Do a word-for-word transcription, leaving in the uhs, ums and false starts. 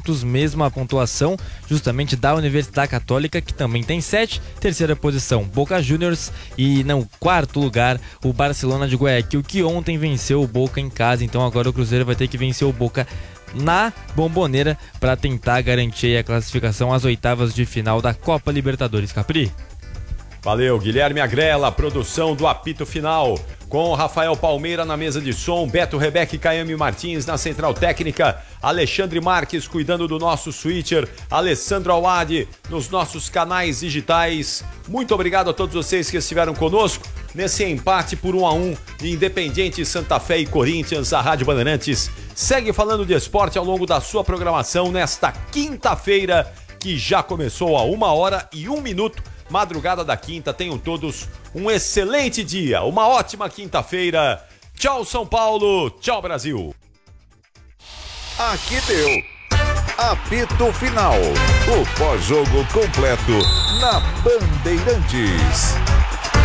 pontos, mesma pontuação justamente da Universidade Católica, que também tem sete. Terceira posição, Boca Juniors. E no quarto lugar, o Barcelona de Guayaquil, que ontem venceu o Boca em casa. Então agora o Cruzeiro vai ter que vencer o Boca na Bombonera para tentar garantir a classificação às oitavas de final da Copa Libertadores. Capri. Valeu, Guilherme Agrela, produção do apito final, com Rafael Palmeira na mesa de som, Beto Rebeca e Caiame Martins na central técnica, Alexandre Marques cuidando do nosso switcher, Alessandro Awad nos nossos canais digitais. Muito obrigado a todos vocês que estiveram conosco nesse empate por um a um de Independiente, Santa Fé e Corinthians. A Rádio Bandeirantes segue falando de esporte ao longo da sua programação nesta quinta-feira, que já começou a uma hora e um minuto. Madrugada da quinta, tenham todos um excelente dia, uma ótima quinta-feira. Tchau, São Paulo, tchau, Brasil. Aqui deu apito final, o pós-jogo completo na Bandeirantes.